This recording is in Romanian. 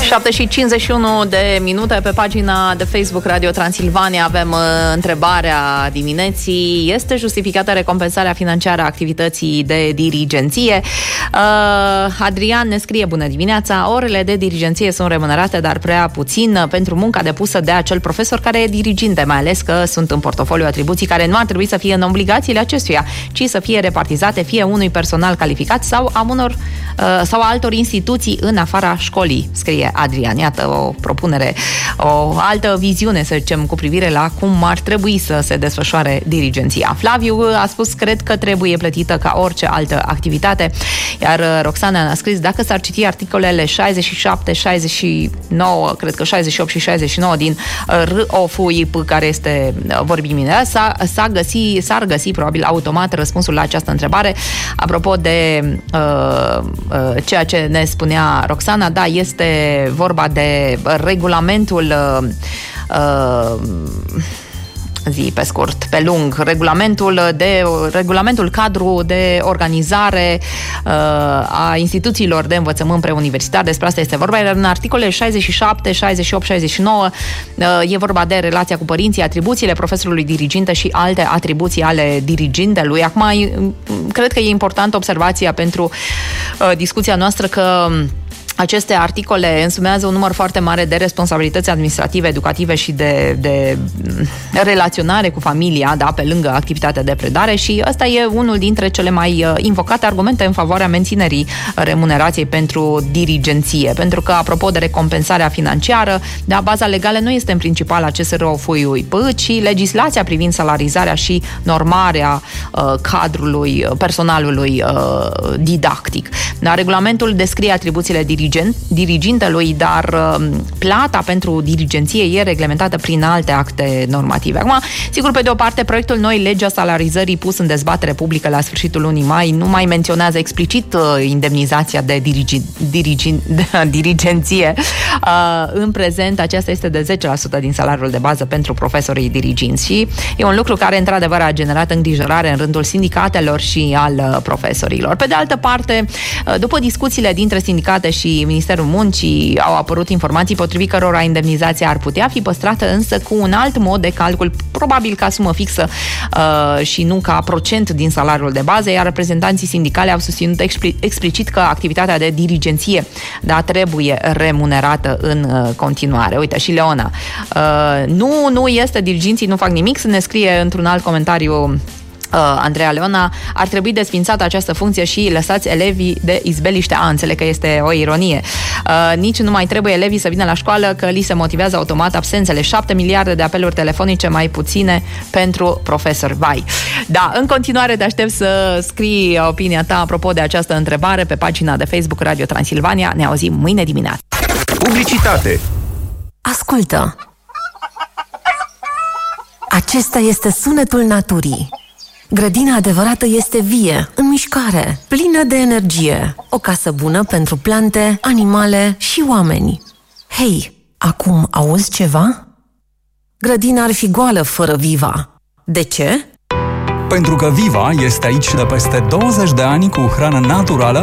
7:51 pe pagina de Facebook Radio Transilvania avem întrebarea dimineții. Este justificată recompensarea financiară a activității de dirigenție? Adrian ne scrie: bună dimineața, orele de dirigenție sunt remunerate, dar prea puțin pentru munca depusă de acel profesor care e diriginte, mai ales că sunt în portofoliu atribuții care nu ar trebui să fie în obligațiile acestuia, ci să fie repartizate fie unui personal calificat sau sau altor instituții în afara școlii, scrie Adrian. Iată o propunere, o altă viziune, să zicem, cu privire la cum ar trebui să se desfășoare dirigenția. Flaviu a spus: cred că trebuie plătită ca orice altă activitate. Iar Roxana a scris: dacă s-ar citi articolele 67, 69, cred că 68 și 69 din ROFUIP, care este vorbimea, s-ar găsi probabil automat răspunsul la această întrebare. Apropo de ceea ce ne spunea Roxana, da, este vorba de regulamentul zi pe scurt, pe lung, regulamentul cadru de organizare a instituțiilor de învățământ preuniversitar. Despre asta este vorba. Iar în articolele 67, 68, 69 e vorba de relația cu părinții, atribuțiile profesorului diriginte și alte atribuții ale dirigintelui. Acum, cred că e importantă observația pentru discuția noastră că aceste articole însumează un număr foarte mare de responsabilități administrative, educative și de relaționare cu familia, da, pe lângă activitatea de predare, și ăsta e unul dintre cele mai invocate argumente în favoarea menținerii remunerației pentru dirigenție. Pentru că, apropo de recompensarea financiară, da, baza legală nu este în principal acest ROFUIP, ci legislația privind salarizarea și normarea cadrului, personalului didactic. Da, regulamentul descrie atribuțiile dirigintelui, dar plata pentru dirigenție e reglementată prin alte acte normative. Acum, sigur, pe de o parte, proiectul noi lege a salarizării pus în dezbatere publică la sfârșitul lunii mai nu mai menționează explicit indemnizația de dirigenție. În prezent, aceasta este de 10% din salariul de bază pentru profesorii diriginți și e un lucru care, într-adevăr, a generat îngrijorare în rândul sindicatelor și al profesorilor. Pe de altă parte, după discuțiile dintre sindicate și Ministerul Muncii, au apărut informații potrivit cărora indemnizația ar putea fi păstrată, însă cu un alt mod de calcul, probabil ca sumă fixă și nu ca procent din salariul de bază, iar reprezentanții sindicali au susținut explicit că activitatea de dirigenție, da, trebuie remunerată în continuare. Uite, și Leona. Nu este, diriginții nu fac nimic, să ne scrie într-un alt comentariu Andreea Leona: ar trebui desfințată această funcție și lăsați elevii de izbeliște. Înțeleg că este o ironie. Nici nu mai trebuie elevii să vină la școală, că li se motivează automat absențele. 7 miliarde de apeluri telefonice mai puține pentru profesori. Vai! Da, în continuare te aștept să scrii opinia ta apropo de această întrebare pe pagina de Facebook Radio Transilvania. Ne auzim mâine dimineață. Publicitate. Ascultă! Acesta este sunetul naturii. Grădina adevărată este vie, în mișcare, plină de energie. O casă bună pentru plante, animale și oameni. Hei, acum auzi ceva? Grădina ar fi goală fără Viva. De ce? Pentru că Viva este aici de peste 20 de ani cu hrană naturală